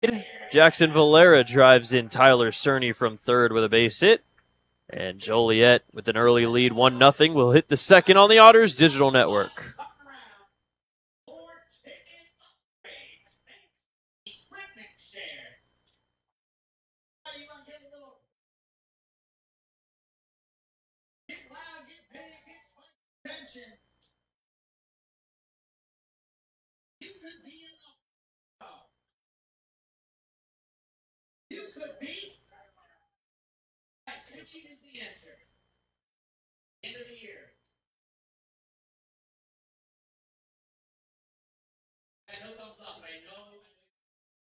Jackson Valera drives in Tyler Cerny from third with a base hit. And Joliet with an early lead, 1-0, will hit the second on the Otters Digital Network.